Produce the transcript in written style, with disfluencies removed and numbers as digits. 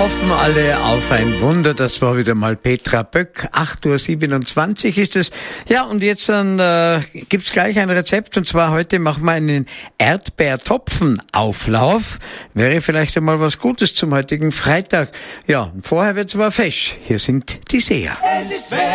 hoffen alle auf ein Wunder. Das war wieder mal Petra Böck. 8:27 Uhr ist es. Ja, und jetzt dann gibt's gleich ein Rezept. Und zwar heute machen wir einen Erdbeertopfenauflauf. Wäre vielleicht einmal was Gutes zum heutigen Freitag. Ja, vorher wird's aber fesch. Hier sind die Seher.